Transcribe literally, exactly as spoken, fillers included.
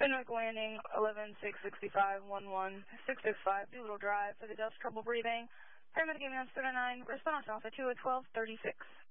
Fenwick Landing, eleven six sixty-five, one one six six five, Doolittle Drive for the dust trouble breathing. Paramedic ambulance thirty-nine, response alpha two at twelve thirty-six.